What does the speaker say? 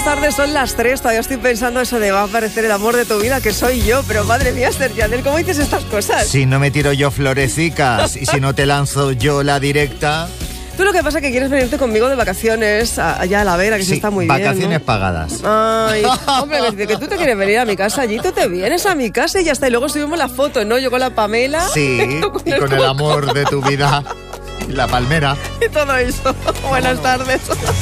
tardes, son las 3. Todavía estoy pensando eso de va a aparecer el amor de tu vida, que soy yo. Pero madre mía, Esther Yandel, ¿cómo dices estas cosas? Si no me tiro yo florecicas y si no te lanzo yo la directa... Tú lo que pasa es que quieres venirte conmigo de vacaciones allá a La Vera, que sí está muy bien, vacaciones ¿no? Pagadas. Ay, hombre, que tú te quieres venir a mi casa, allí tú te vienes a mi casa y ya está. Y luego subimos la foto, ¿no? Yo con la Pamela. Sí, y con el amor de tu vida, la palmera. Y todo eso. Buenas tardes.